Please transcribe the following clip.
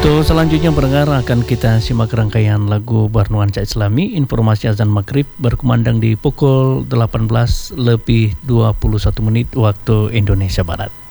Untuk selanjutnya pendengar akan kita simak rangkaian lagu bernuansa Islami. Informasi azan maghrib berkumandang di pukul 18 lebih 21 menit waktu Indonesia Barat.